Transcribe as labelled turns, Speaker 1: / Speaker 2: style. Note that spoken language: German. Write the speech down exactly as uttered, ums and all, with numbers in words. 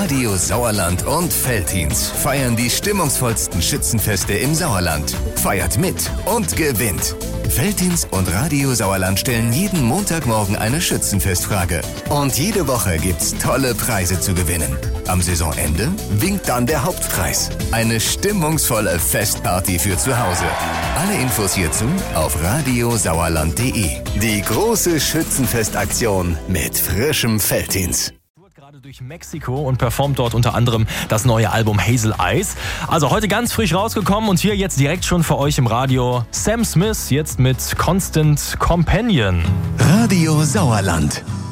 Speaker 1: Radio Sauerland und Veltins feiern die stimmungsvollsten Schützenfeste im Sauerland. Feiert mit und gewinnt. Veltins und Radio Sauerland stellen jeden Montagmorgen eine Schützenfestfrage. Und jede Woche gibt's tolle Preise zu gewinnen. Am Saisonende winkt dann der Hauptpreis. Eine stimmungsvolle Festparty für zu Hause. Alle Infos hierzu auf radiosauerland punkt de. Die große Schützenfestaktion mit frischem Veltins.
Speaker 2: Gerade durch Mexiko und performt dort unter anderem das neue Album Hazel Eyes. Also heute ganz frisch rausgekommen und hier jetzt direkt schon für euch im Radio Sam Smith, jetzt mit Constant Companion.
Speaker 1: Radio Sauerland.